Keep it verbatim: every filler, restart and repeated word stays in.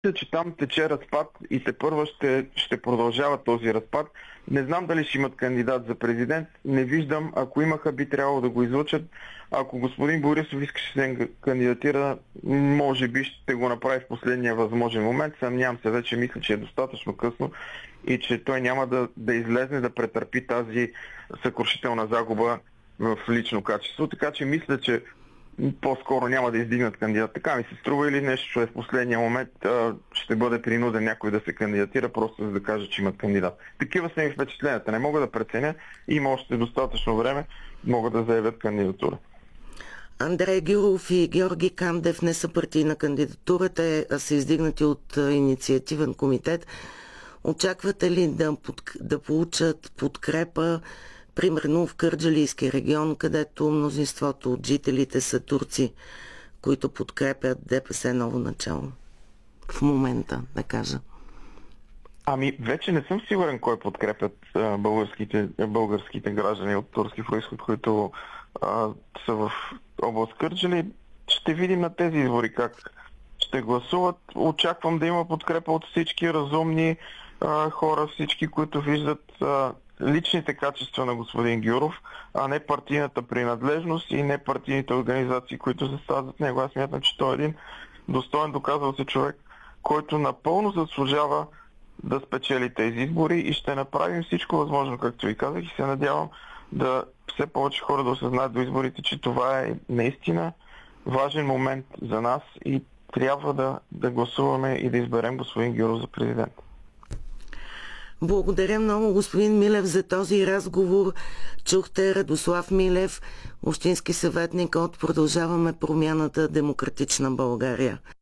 Мисля, че там тече разпад и тепърва ще, ще продължава този разпад. Не знам дали ще имат кандидат за президент. Не виждам. Ако имаха, би трябвало да го излучат. Ако господин Борисов искаше да се кандидатира, може би ще го направи в последния възможен момент. Съмнявам се, вече мисля, че е достатъчно късно и че той няма да, да излезне да претърпи тази съкрушителна загуба в лично качество. Така че мисля, че по-скоро няма да издигнат кандидат. Така ми се струва, или нещо е в последния момент а, ще бъде принуден някой да се кандидатира, просто за да каже, че имат кандидат. Такива са ми впечатленията. Не мога да преценя. Има още достатъчно време. Могат да заявят кандидатура. Андрей Гюров и Георги Кандев не са партийна кандидатура. Те са издигнати от инициативен комитет. Очаквате ли да, под, да получат подкрепа примерно в Кърджалийски регион, където мнозинството от жителите са турци, които подкрепят ДПС ново начало? В момента, да кажа. Ами, вече не съм сигурен кой подкрепят а, българските, българските граждани от турски происход, които а, са в област Кърджали. Ще видим на тези избори как ще гласуват. Очаквам да има подкрепа от всички разумни а, хора, всички, които виждат а, личните качества на господин Гюров, а не партийната принадлежност и не партийните организации, които застават зад него. Аз смятам, че той е един достоен, доказал се човек, който напълно заслужава да спечели тези избори и ще направим всичко възможно, както ви казах, и се надявам да все повече хора да осъзнаят до изборите, че това е наистина важен момент за нас и трябва да, да гласуваме и да изберем господин Гюров за президент. Благодаря много, господин Милев, за този разговор. Чухте Радослав Милев, общински съветник от Продължаваме промяната, Демократична България.